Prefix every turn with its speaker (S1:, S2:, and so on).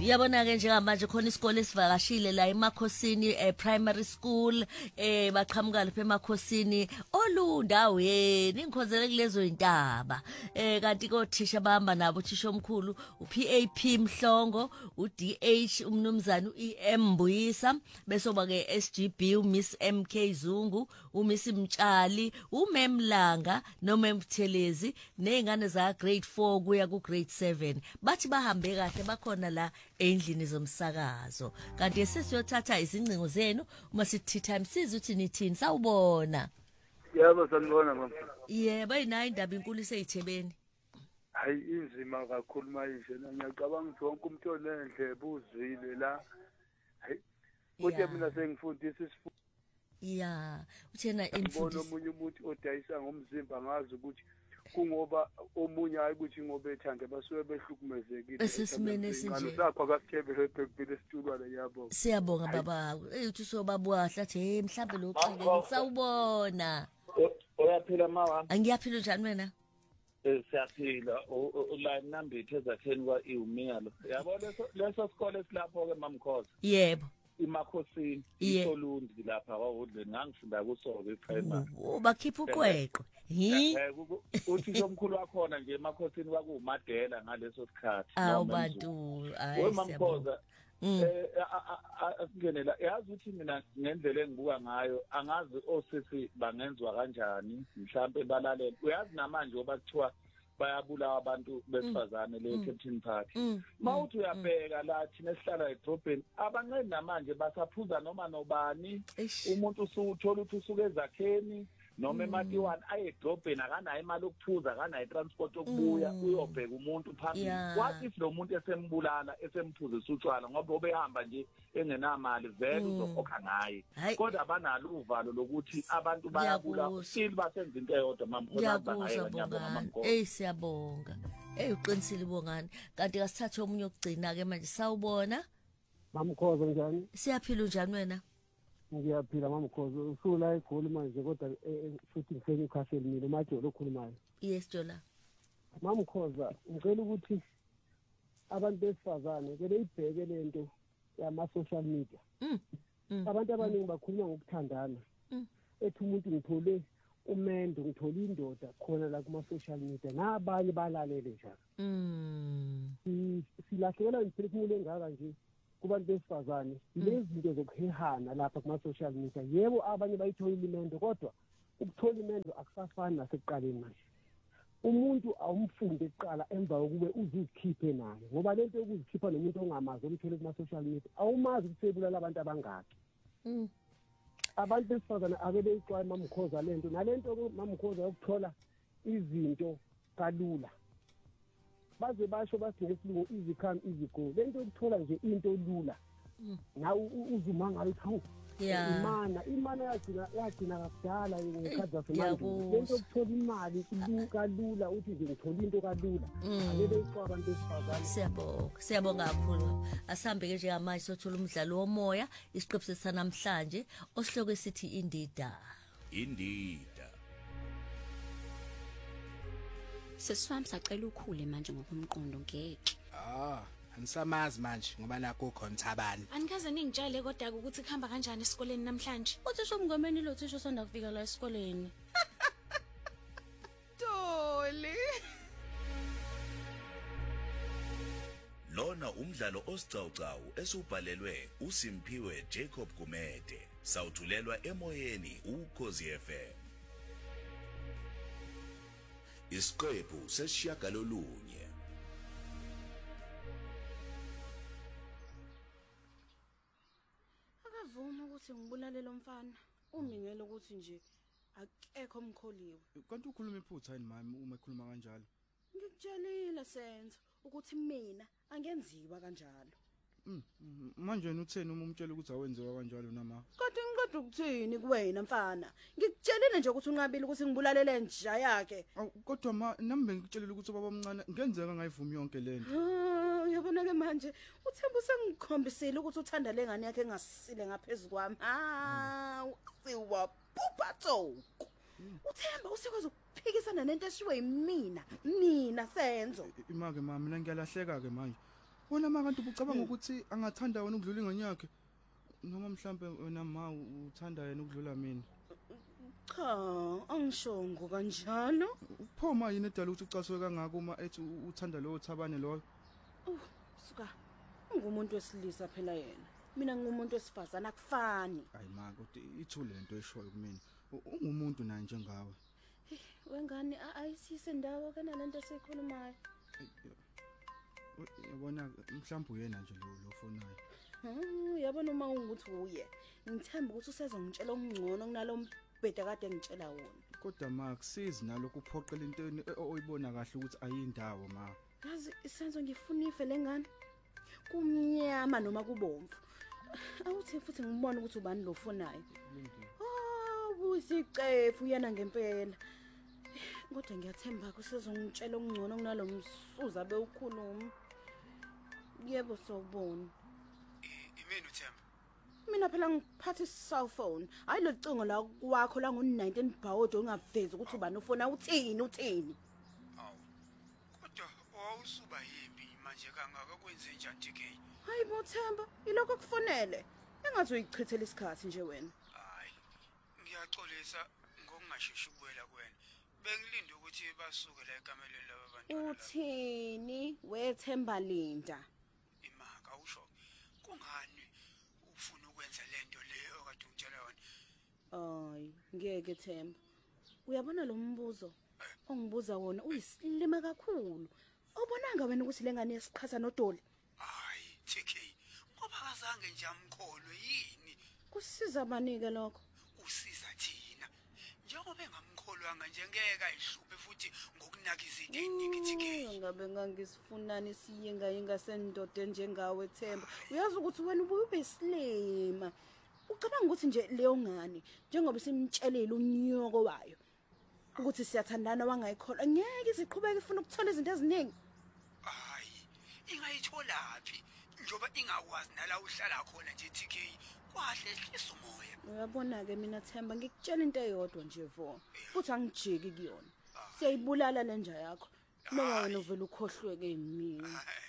S1: Yabona ke njengamanje khona isikole esivakashile la eMakhosini primary school baqhamuka lapha eMakhosini olundawo yeni ngikhonzele kulezo intaba kanti kothisha bahamba nabo uthisha omkhulu uPAP Mhlongo uDH umnumzana uEM Mbuyisa bese oba ke SGB uMiss MK Zungu uMiss Mtshali uMemlanga noMemthelezi nezingane za grade 4 kuya ku grade 7 bathi bahambe kahle bakhona la endlini zomsakazo kanti sesiyothatha izingcingo zenu uma sithi time siza uthi nithini sawubona
S2: yebo sanibona mama
S1: yebo ayinayo indaba inkulu iseyithebeni
S2: hayi inzima kakhulu manje ngiyacabanga ukuthi wonke umuntu onendlebe uzwile la hayi kodwa mina sengifundisa isifundo
S1: ya uthena
S2: imfundo omunye umuntu odayisa ngomzimba ngazi ukuthi kungoba omunye hayi ukuthi ngoba ethande basuke behlukumezekile
S1: esesimene sinje
S2: sakho akathebe ebhekile esitulwane yabo
S1: siyabonga baba uthi sobabuahla the mhlambe lo xele ngisawubona
S3: uyaphila mama
S1: angiyaphila njani wena
S3: siyaphila line number ezakheni kwa iwumiyalo yabo leso sikole silapho ke mamkhoza
S1: yebo
S3: iMakhosini iSolundi lapha kwaWoodland ngangifunda kusoke eprimary
S1: bakhipha uqweqwe
S3: uthi omkhulu wakhona nje eMakhosini kwakuumadela ngaleso sikhathi
S1: awubantu
S3: mamkhoza asingenela yazi ukuthi mina ngendlela engibuka ngayo angazi osisi bangenzwa kanjani mhlambe balalela uyazi namanje oba kuthiwa bayabulawa abantu besifazane le Captain Park mawuthi uyabheka la thina esihlala edrobheni abancane namanje basaphuza noma nobani umuntu usuthola ukuthi usuke ezakheni noma eMatiwani ayedrobheni akanayo imali okuphuza akanayo transport okubuya uyobheka umuntu phambili what if lo muntu esembulala esemphuzisa utshwala ngoba obehamba nje engenamali vele uzokhokha ngaye kodwa abanalo uvalo lokuthi abantu bayabula still basenza into eyodwa mamkhona
S1: bangayeka siyabonga uqinisile bongani kanti kasithathe omunye okugcina ke manje sawubona
S4: mamkhoza njani
S1: siyaphila njani wena
S4: ngiyaphila mamkhoza usula eGoli manje kodwa futhi ngifike ekhaseli mina uMajolo okhulumayo
S1: yes Jola
S4: mamkhoza ngicela ukuthi abantu besifazane ke beyibheke lento yama social media abantu abaningi bakhuluma ngokuthandana ethi umuntu ngithole umendo ngithola indoda khona la kuma social media nabanye balalele njalo silahlekelwa imphefumulo engaka nje kubantu besifazane lezi zinto zokuhehana lapha kuma social media yebo abanye bayithola imendo kodwa ukuthola imendo akusafani nasekuqaleni manje umuntu awumfunde eqala emva kokuba uzikhiphe naye ngoba lento yokuzikhipha nomuntu ongamazi omthole kuma social media awumazi ukuthi sebulala abantu abangaki abantu besifazane abebe ixwaye mamkhoza lento nalento mamkhoza yokuthola izinto kalula baze basho bathi ngesilungu easy come easy go lento yokuthola nje into lula na uzuma ngayo hawu imana yagcina kakudala ngekhathi zasemanje lento yokuthola imali kalula uthi nje ngithola into kalula abebe ixwaye abantu besifazane
S1: siyabonga kakhulu asambe ke njengamanje sothola umdlalo womoya isiqephu sesanamhlanje osihloko esithi indida
S5: Seswami sacela ukhule manje ngokumqondo ngeke.
S6: Anisamazi manje ngoba nakho khona Thabani.
S5: Anikaze ningitshele kodwa ukuthi kuhamba kanjani esikoleni namhlanje. Uthisha umngomeni lo thisha usanda kufika la esikoleni.
S7: Doli.
S8: Lona umdlalo osicawucawu esubhalelwe uSimphiwe Jacob Gumede sawuthulelwa emoyeni uKhosi FM. Isiqephu sesishiyagalolunye.
S7: Akavuma ukuthi ngibulale lo mfana umingela ukuthi nje akekho omkholiwe.
S9: Kanti ukhuluma iphutha yini mami uma ekhuluma kanjalo?
S7: Ngikutshelile senzo ukuthi mina angenziwa kanjalo.
S9: Manje wena utheni uma umtshela ukuthi awenziwa kanjalo nama?
S7: Kodwa ngiqeda ukuthini kuwena mfana? Ngikutshelile nje ukuthi unqabile ukuthi ngibulalele nja yakhe.
S9: Kodwa nami bengikutshelile ukuthi baba omncane ngenzeka ngayivumi yonke lento.
S7: Uyabona ke manje uThembu sengikhombisile ukuthi uthanda lengane yakhe engasile ngaphezulu kwami. Siwabhubha tsoko. Uthemba usikwazi ukuphikisana nento eshiwe mina Senzo.
S9: Imake mama mina ngiyalahleka ke manje. Wona makanti ubucabanga ukuthi angathanda wena ukudlula ingane yakhe noma mhlambe wena ma uthanda yena ukudlula mina.
S7: Cha, angishongo kanjalo.
S9: Uphoma yini edala ukuthi ucaswe kangaka uma ethi uthanda lo Thabane lo?
S7: Suka. Ungumuntu wesilisa phela yena. Mina ngumuntu wesifazana akufani.
S9: Hayi ma kodwa ithule lento eshoyo kumina. Ungumuntu naye njengawe.
S7: Wengane ayisise ndawo kana lento esikhulumayo.
S9: Yabona mhlawumbe uyena nje lo fonayo.
S7: Yabona uma ukuthi uye. Ngithemba ukuthi usezongitshela okungcono kunalo mbheda kade ngitshela wona.
S9: Kodwa ma kusizi nalokho uphoqela into oyibona kahle ukuthi ayindawo ma.
S7: Yazi isenzo ngifuna ife lengane. Kumnyama noma kubomvu. Awuthi futhi ngibone ukuthi ubani lo fonayo. Busicefu yana ngempela. Kodwa ngiyathemba kusezongitshela okungcono kunalo msuza bewukhuluma. Yebo sokubona.
S6: Imini uThemba.
S7: Mina phela ngiphatha i-cell phone. Hayi lo cingo la kwakho la ngo-19 bhawodo ungavezi ukuthi ubani ufona uthini.
S6: Awu. Kodwa wawusuba yimbi manje kangaka kwenze njani DK?
S7: Hayi boThemba, ilokho kufonele. Engathi uyichithela isikhathi nje wena.
S6: Hayi. Ngiyaxolisa ngokungasheshi ukuwela kuwena. Bengilinde ukuthi basuke la ekamelweni laba bantu.
S7: Uthini wethemba Linda?
S6: Imaka usho. Kungani ufuna ukwenza lento leyo okade ungitshela yona?
S7: Hayi, ngeke Themba. Uyabona lo mbuzo ongibuza wona uyisilima kakhulu. Ubonanga wena ukuthi lengane yesiqhatha noDoli?
S6: Hayi, TK. Ngoba kazange nje amkholwe yini?
S7: Kusiza abanike lokho.
S6: Usiza thina. Njengoba engamkholwanga nje ngeke ayihluphe futhi ngokunaka izinto eziningi TK.
S7: Ngabe ngangisifunani siyinga sendoda njengawe Themba. Uyazi ukuthi wena ube isilima. Ucabanga ukuthi nje leyo ngane njengoba simtshelile unyoko wayo ukuthi siyathandana wangayikholwa ngeke iziqhubeke ifuna ukuthola izinto eziningi.
S6: Hayi, ingayitholaphi njoba ingakwazi nala uhlala khona nje TK. Kwahle ehlisa umoya.
S7: Uyabona ke mina Themba ngikutshela into eyodwa nje vo. Futhi angijiki kuyona. Siyayibulala lenja yakho. Noma wena uvela ukhohlweke yimini.